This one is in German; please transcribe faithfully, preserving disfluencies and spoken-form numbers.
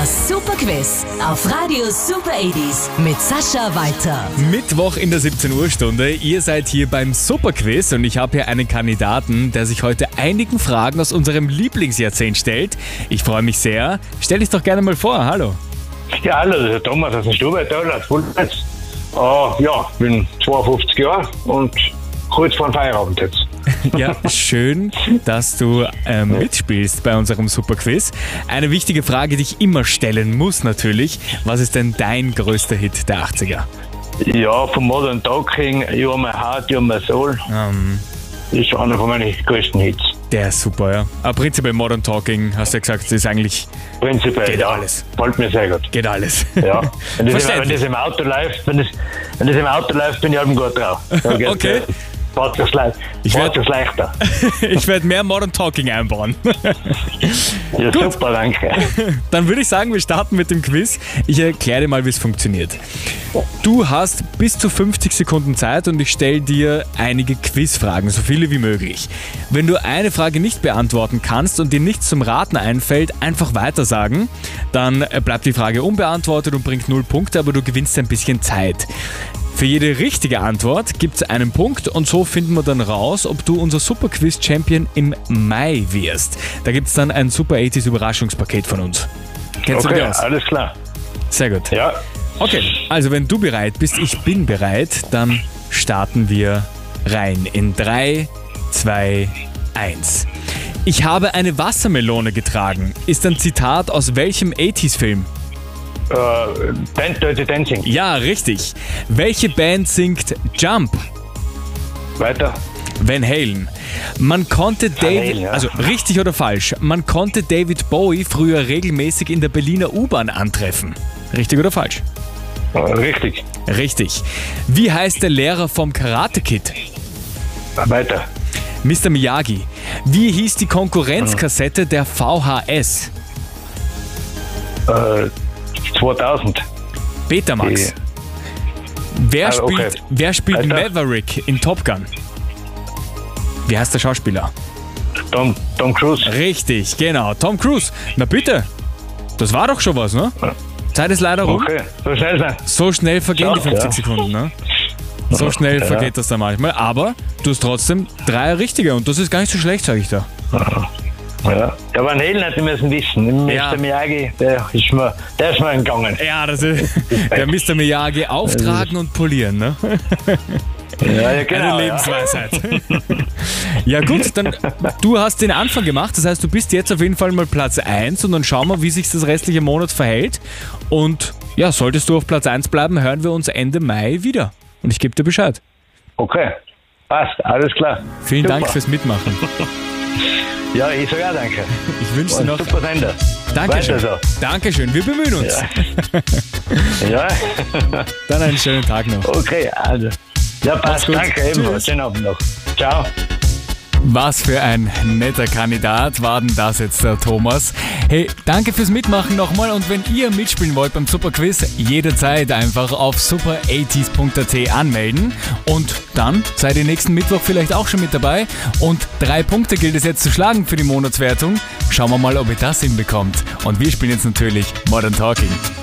Das Superquiz auf Radio Super achtzig mit Sascha Walter. Mittwoch in der siebzehn Uhr Stunde. Ihr seid hier beim Superquiz und ich habe hier einen Kandidaten, der sich heute einigen Fragen aus unserem Lieblingsjahrzehnt stellt. Ich freue mich sehr. Stell dich doch gerne mal vor. Hallo. Ja, hallo, das ist der Thomas aus dem Stubaital, aus Fulnitz. Uh, ja, ich bin zweiundfünfzig Jahre und kurz vor dem Feierabend jetzt. Ja, schön, dass du äh, mitspielst bei unserem Superquiz. Eine wichtige Frage, die ich immer stellen muss natürlich. Was ist denn dein größter Hit der achtziger? Ja, von Modern Talking, You're My Heart, You're My Soul. Ähm, Das ist einer von meinen größten Hits. der ist super, ja. Aber prinzipiell Modern Talking, hast du ja gesagt, das ist eigentlich, Prinzipiell, geht ja. alles. Gefällt mir sehr gut. Geht alles. Ja. Wenn das, im, wenn Verständlich. das im Auto läuft, wenn das, wenn das im Auto läuft, bin ich halt gut drauf. Da geht's, Okay. äh, Fahrt es leicht, Ich fahrt werd- es leichter. Ich werde mehr Modern Talking einbauen. Ja, super, danke. Dann würde ich sagen, wir starten mit dem Quiz. Ich erkläre dir mal, wie es funktioniert. Du hast bis zu fünfzig Sekunden Zeit und ich stelle dir einige Quizfragen, so viele wie möglich. Wenn du eine Frage nicht beantworten kannst und dir nichts zum Raten einfällt, einfach weitersagen. Dann bleibt die Frage unbeantwortet und bringt null Punkte, aber du gewinnst ein bisschen Zeit. Für jede richtige Antwort gibt es einen Punkt und so finden wir dann raus, ob du unser Superquiz-Champion im Mai wirst. Da gibt es dann ein Super achtziger Überraschungspaket von uns. Kennst du Okay, dich aus? alles klar. Sehr gut. Ja, Okay, also wenn du bereit bist, ich bin bereit, dann starten wir rein in drei, zwei, eins. Ich habe eine Wassermelone getragen. Ist ein Zitat aus welchem achtziger-Film? äh, Dan- Dirty Dancing. Ja, richtig. Welche Band singt Jump? Weiter. Van Halen. Man konnte David, Halen, ja. also richtig oder falsch, man konnte David Bowie früher regelmäßig in der Berliner U-Bahn antreffen. Richtig oder falsch? Äh, richtig. Richtig. Wie heißt der Lehrer vom Karate Kid? Weiter. Mister Miyagi. Wie hieß die Konkurrenzkassette der V H S? Äh, zweitausend. Betamax. Die- Wer Ah, okay. spielt, wer spielt Weiter. Maverick in Top Gun? Wie heißt der Schauspieler? Tom, Tom Cruise. Richtig, genau. Tom Cruise. Na bitte. Das war doch schon was, ne? Zeit ist leider rum. Okay, so schnell sein. So schnell vergehen die Ja, fünfzig ja. Sekunden, ne? So schnell Ja. vergeht das dann manchmal. Aber du hast trotzdem drei richtige und das ist gar nicht so schlecht, sage ich da. Ja, der Van Halen hätte müssen wissen. Ja. Mister Miyagi, der ist mir, der ist mir entgangen. Ja, das ist der Mister Miyagi auftragen und polieren, ne? Ja, ja, genau. Eine Ja. Lebensweisheit. Ja gut, dann du hast den Anfang gemacht, das heißt, du bist jetzt auf jeden Fall mal Platz eins und dann schauen wir, wie sich das restliche Monat verhält. Und ja, solltest du auf Platz eins bleiben, hören wir uns Ende Mai wieder. Und ich gebe dir Bescheid. Okay, passt, alles klar. Vielen Super. Dank fürs Mitmachen. Ja, ich sage ja danke. Ich wünsche dir Ein noch... super Sender. Dankeschön. Weiter Dankeschön, wir bemühen uns. so. Ja, Dann einen schönen Tag noch. okay, also. Ja, passt, gut. danke ebenfalls. Tschüss. Schönen Abend noch. Ciao. Was für ein netter Kandidat war denn das jetzt, der Thomas. Hey, danke fürs Mitmachen nochmal und wenn ihr mitspielen wollt beim Superquiz, jederzeit einfach auf super achtzig punkt a t anmelden und dann seid ihr nächsten Mittwoch vielleicht auch schon mit dabei und drei Punkte gilt es jetzt zu schlagen für die Monatswertung. Schauen wir mal, ob ihr das hinbekommt. Und wir spielen jetzt natürlich Modern Talking.